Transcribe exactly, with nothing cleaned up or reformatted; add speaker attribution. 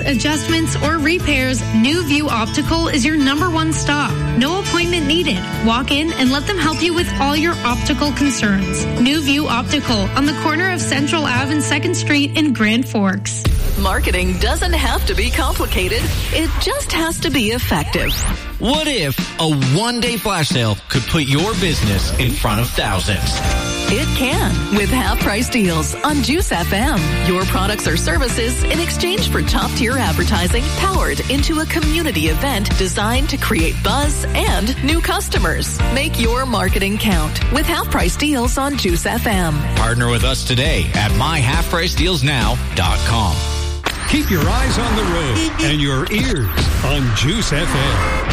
Speaker 1: adjustments, or repairs, New View Optical is your number one stop. No appointment needed. Walk in and let them help you with all your optical concerns. New View Optical on the corner of Central Avenue and second Street in Grand Forks.
Speaker 2: Marketing doesn't have to be complicated. It just has to be effective.
Speaker 3: What if a one-day flash sale could put your business in front of thousands?
Speaker 2: It can with half-price deals on Juice F M. Your products or services in exchange for top-tier advertising powered into a community event designed to create buzz and new customers. Make your marketing count with half-price deals on Juice F M.
Speaker 3: Partner with us today at my half price deals now dot com.
Speaker 4: Keep your eyes on the road and your ears on Juice F M.